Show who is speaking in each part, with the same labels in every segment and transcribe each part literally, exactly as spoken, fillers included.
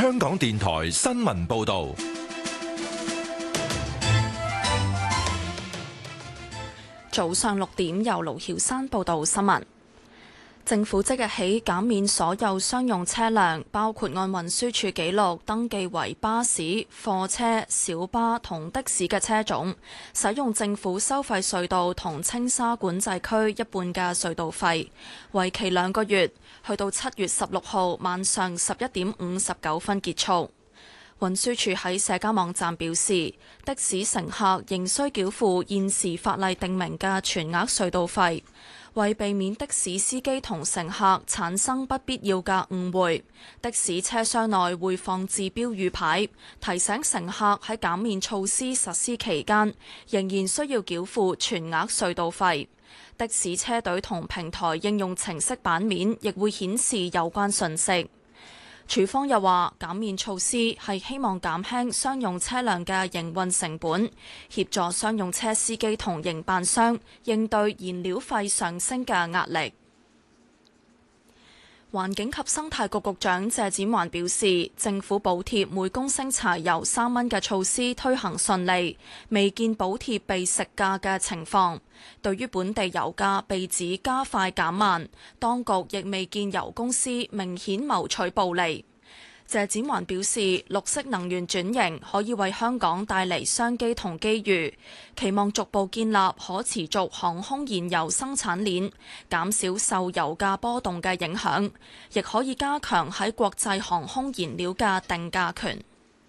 Speaker 1: 香港電台新聞報道。
Speaker 2: 早上六點，由盧曉珊報道新聞。政府即日起減免所有商用車輛，包括按運輸署記錄登記為巴士、貨車、小巴同的士嘅車種，使用政府收費隧道同青沙管制區一半嘅隧道費，為期兩個月，去到七月十六號晚上十一點五十九分結束。運輸署喺社交網站表示，的士乘客仍需繳付現時法例定明嘅全額隧道費。為避免的士司機同乘客產生不必要嘅誤會，的士車廂內會放置標語牌，提醒乘客喺減免措施實施期間，仍然需要繳付全額隧道費。的士車隊同平台應用程式版面亦會顯示有關訊息。署方又話，減免措施係希望減輕商用車輛嘅營運成本，協助商用車司機同營辦商應對燃料費上升嘅壓力。環境及生態局局長謝展寰表示，政府補貼每公升柴油三蚊嘅措施推行順利，未見補貼被食價嘅情況。對於本地油價被指加快減慢，當局亦未見油公司明顯謀取暴利。謝展寰表示，綠色能源轉型可以為香港帶嚟商機同機遇，期望逐步建立可持續航空燃油生產鏈，減少受油價波動嘅影響，亦可以加強喺國際航空燃料嘅定價權。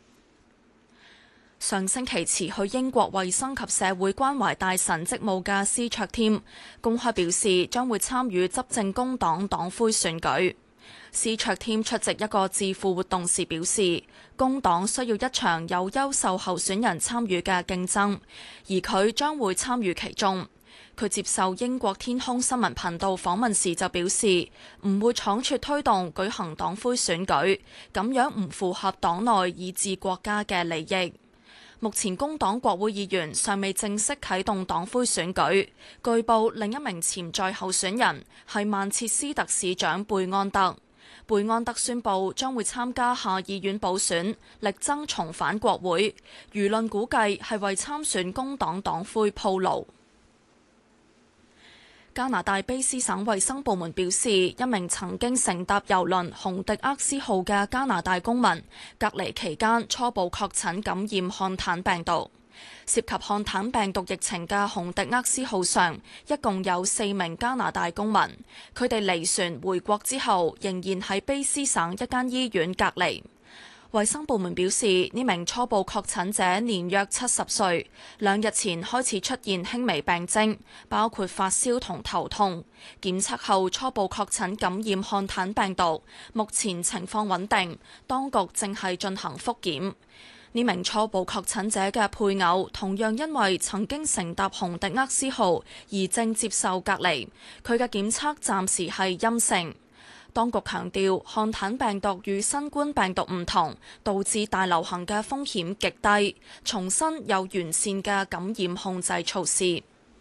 Speaker 2: 上星期辭去英國衛生及社會關懷大臣職務嘅司卓添，公開表示將會參與執政工黨黨魁選舉。司卓添出席一個智庫活動時表示，工黨需要一場有優秀候選人參與嘅競爭，而佢將會參與其中。佢接受英國天空新聞頻道訪問時就表示，唔會倉促推動舉行黨魁選舉，咁樣唔符合黨內以至國家嘅利益。目前工黨國會議員尚未正式啟動黨魁選舉，據報另一名潛在候選人係曼徹斯特市長貝安德。貝安德宣布將會參加下議院補選，力爭重返國會。輿論估計係為參選工黨黨魁鋪路。加拿大卑斯省衛生部門表示，一名曾經乘搭郵輪洪迪厄斯號嘅加拿大公民，隔離期間初步確診感染漢坦病毒。涉及漢坦病毒疫情嘅洪迪厄斯號上，一共有四名加拿大公民，佢哋離船回國之後，仍然喺卑斯省一間醫院隔離。衛生部門表示，呢名初步確診者年約七十歲，兩日前開始出現輕微病徵，包括發燒同頭痛。檢測後初步確診感染漢坦病毒，目前情況穩定，當局正係進行復檢。呢名初步確診者嘅配偶同樣因為曾經乘搭洪迪厄斯號而正接受隔離，佢嘅檢測暫時係陰性。當局強調，漢坦病毒與新冠病毒唔同，導致大流行嘅風險極低，重申有完善嘅感染控制措施。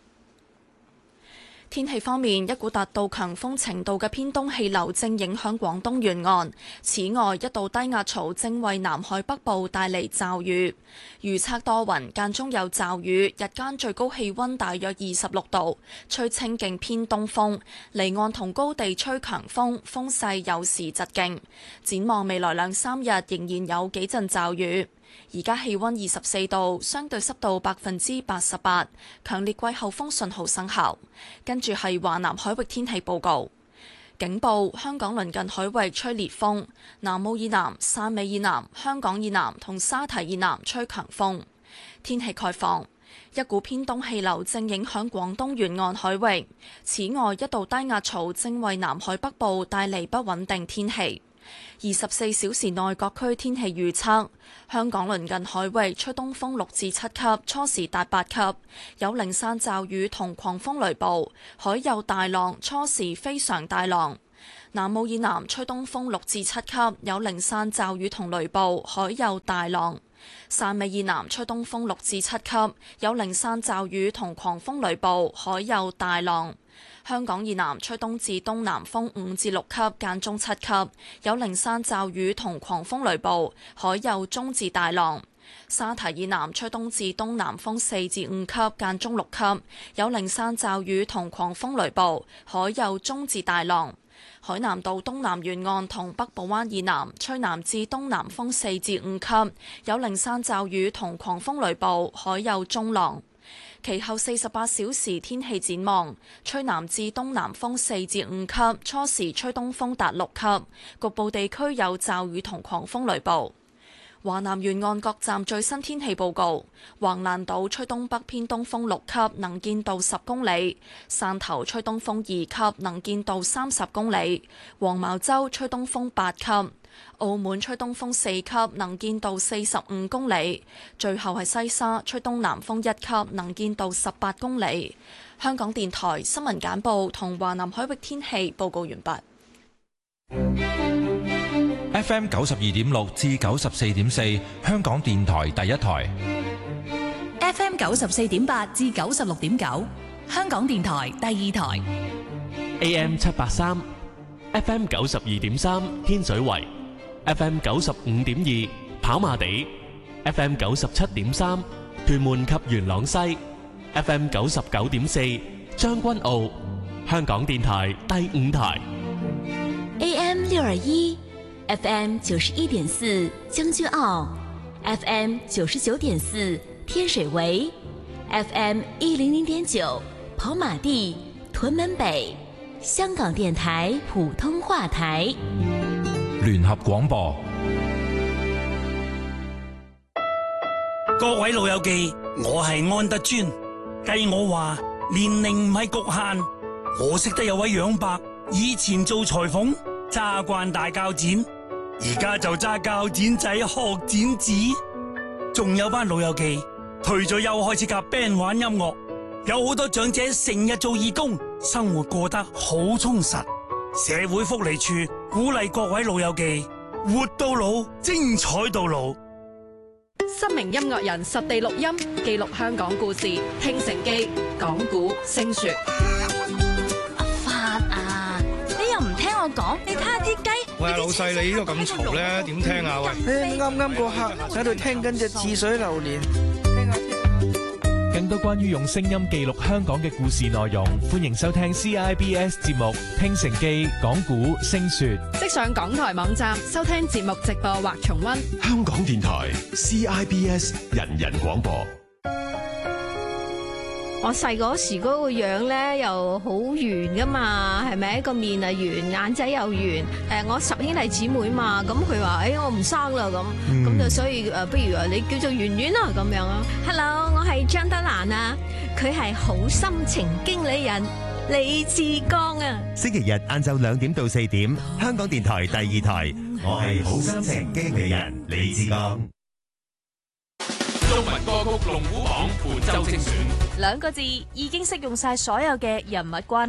Speaker 2: 天氣方面，一股達到強風程度嘅偏東氣流正影響廣東沿岸。此外，一道低壓槽正為南海北部帶嚟驟雨。預測多雲，間中有驟雨，日間最高氣溫大約二十六度，吹清勁偏東風，離岸同高地吹強風，風勢有時疾勁。展望未來兩三日仍然有幾陣驟雨。而家氣溫二十四度，相對濕度百分之八十八，強烈季候風信號生效。跟住係華南海域天氣報告，警報：香港鄰近海域吹烈風，南澳以南、汕尾以南、香港以南同沙堤以南吹強風。天氣概況：一股偏東氣流正影響廣東沿岸海域，此外一道低壓槽正為南海北部帶嚟不穩定天氣。二十四小時內各區天氣預測：香港鄰近海域吹東風六至七級，初時達八級，有零散驟雨同狂風雷暴，海有大浪，初時非常大浪。南澳以南吹東風六至七級，有零散驟雨同雷暴，海有大浪。汕尾以南吹東風六至七級，有零散驟雨同狂風雷暴，海有大浪。 香港以南吹東至東南風五至六級，間中七級，有零散驟雨同狂風雷暴，海有中至大浪。沙堤以南吹東至東南風四至五級，間中六級，有零散驟雨同狂風雷暴，海有中至大浪。海南島東南沿岸同北部灣以南吹南至東南風四至五級，有零散驟雨同狂風雷暴，海有中浪。其後四十八小時天氣展望，吹南至東南風四至五級，初時吹東風達六級，局部地區有驟雨同狂風雷暴。華南沿岸各站最新天氣報告：橫瀾島吹東北偏東風六級，能見度十公里；汕頭吹東風二級，能見度三十公里；黃茅洲吹東風八級；澳門吹東風四級，能見度四十五公里；最後係西沙吹東南風一級，能見度十八公里。香港電台新聞簡報同華南海域天氣報告完畢。
Speaker 1: F M 九十二點六至九十四點四，香港電台第一台。
Speaker 3: F M 九十四點八至九十六點九，香港電台第二台。
Speaker 4: A M 七八三，F M 九十二點三，天水圍；F M 九十五點二，跑馬地；F M 九十七點三，屯門及元朗西；F M 九十九點四，將軍澳。香港電台第五台。
Speaker 3: A M 六二一。F M 九十一點四將軍澳 ，F M 九十九點四天水圍 ，F M 一零零點九跑馬地屯門北，香港電台普通話台。
Speaker 1: 聯合廣播。
Speaker 5: 各位老友記，我係安德尊。計我話年齡唔係局限，我識得有位楊伯，以前做裁縫，揸慣大鉸剪。而家就揸鉸剪仔學剪紙，仲有班老友記退咗休開始夾 band 玩音樂，有好多長者成日做義工，生活過得好充實。社會福利處鼓勵各位老友記活到老，精彩到老。
Speaker 6: 新明音樂人實地錄音，記錄香港故事，聽成記，講古聲說。
Speaker 3: 阿發啊，你又唔聽我講，你睇下啲雞。
Speaker 7: 喂，老細，你呢個咁嘈咧，點聽啊？喂，啱啱個客喺度聽緊隻似水流年，聽下聽。
Speaker 8: 更多關於用聲音記錄香港嘅故事內容，歡迎收聽 C I B S 節目《聽成記》，講古聲說。
Speaker 6: 即上港台網站收聽節目直播或重溫。
Speaker 9: 香港電台 C I B S 人人廣播。
Speaker 10: 我細嗰時嗰個樣咧又好圓噶嘛，係咪？個面啊圓，眼仔又圓。誒，我十兄弟姊妹嘛，咁佢話誒我唔生啦咁，咁、嗯、就所以誒，不如話你叫做圓圓啦咁樣啊。Hello， 我係張德蘭啊，佢係好心情經理人李志剛啊。
Speaker 11: 星期日晏晝兩點到四點，香港電台第二台，我係好心情經理人李志剛。
Speaker 1: 中文歌曲龍虎榜本周精選，
Speaker 2: 兩個字已經適用晒所有嘅人物關係。